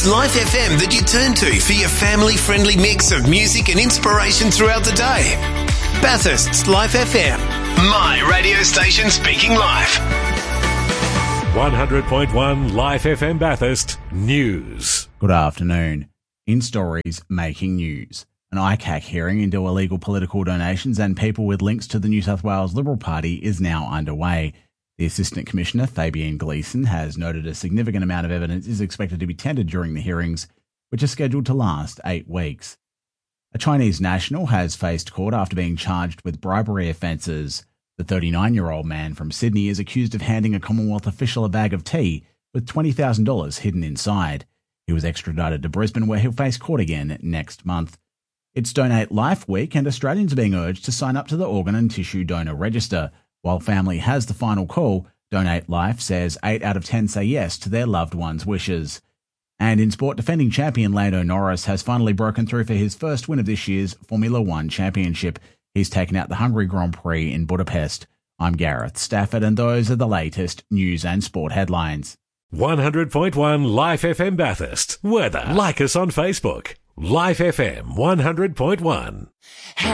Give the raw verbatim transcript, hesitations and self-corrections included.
It's Life F M that you turn to for your family-friendly mix of music and inspiration throughout the day. Bathurst's Life F M, my radio station speaking life. one hundred point one Life F M Bathurst News. Good afternoon. In stories making news, an I C A C hearing into illegal political donations and people with links to the New South Wales Liberal Party is now underway. The Assistant Commissioner, Fabienne Gleeson, has noted a significant amount of evidence is expected to be tendered during the hearings, which are scheduled to last eight weeks. A Chinese national has faced court after being charged with bribery offences. The thirty-nine-year-old man from Sydney is accused of handing a Commonwealth official a bag of tea with twenty thousand dollars hidden inside. He was extradited to Brisbane, where he'll face court again next month. It's Donate Life Week, and Australians are being urged to sign up to the Organ and Tissue Donor Register. While family has the final call, Donate Life says eight out of ten say yes to their loved one's wishes. And in sport, defending champion Lando Norris has finally broken through for his first win of this year's Formula One Championship. He's taken out the Hungary Grand Prix in Budapest. I'm Gareth Stafford, and those are the latest news and sport headlines. one hundred point one Life F M Bathurst. Weather. Like us on Facebook. Life F M one hundred point one.